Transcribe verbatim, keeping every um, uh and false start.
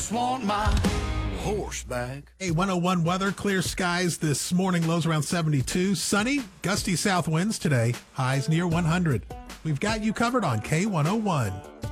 just want my horse back. A one oh one weather, clear skies this morning, lows around seventy-two. Sunny, gusty south winds today, highs near one hundred. We've got you covered on K one oh one.